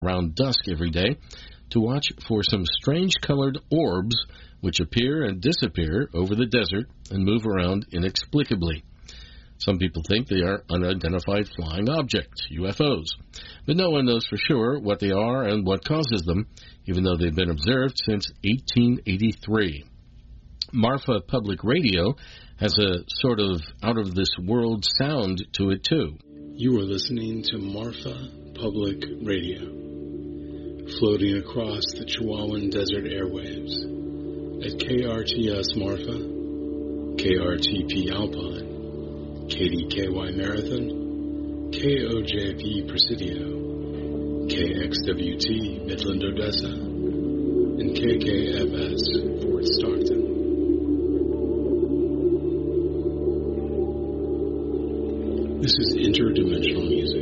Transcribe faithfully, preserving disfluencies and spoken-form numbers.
around dusk every day to watch for some strange-colored orbs which appear and disappear over the desert and move around inexplicably. Some people think they are unidentified flying objects, U F Os, but no one knows for sure what they are and what causes them, even though they've been observed since eighteen eighty-three. Marfa Public Radio has a sort of out-of-this-world sound to it, too. You are listening to Marfa Public Radio, floating across the Chihuahuan Desert airwaves at K R T S Marfa, K R T P Alpine, K D K Y Marathon, K O J P Presidio, K X W T Midland Odessa, and K K F S Fort Stockton. This is interdimensional music.